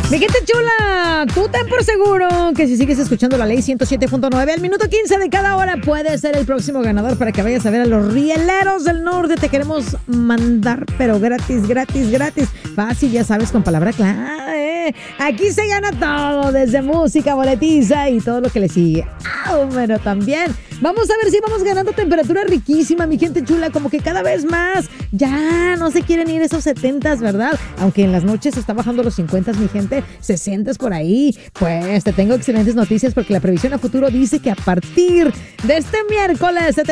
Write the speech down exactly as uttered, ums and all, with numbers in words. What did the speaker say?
Mi gente chula, tú ten por seguro que si sigues escuchando la ley ciento siete punto nueve al minuto quince de cada hora puedes ser el próximo ganador para que vayas a ver a los Rieleros del Norte. Te queremos mandar, pero gratis, gratis, gratis. Fácil, ya sabes, con palabra clave. Aquí se gana todo, desde música, boletiza y todo lo que le sigue. Ah, pero también vamos a ver si vamos ganando temperatura riquísima, mi gente chula, como que cada vez más. Ya no se quieren ir esos setentas, ¿verdad? Aunque en las noches está bajando los cincuentas, mi gente, sesentas por ahí. Pues te tengo excelentes noticias porque la previsión a futuro dice que a partir de este miércoles